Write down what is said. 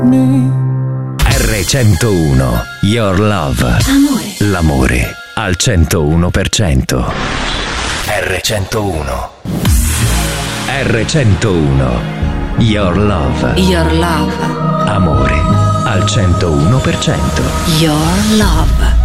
R101 Your Love. Amore. L'amore al 101%. R101 R101 Your Love. Your Love. Amore al 101%. Your Love.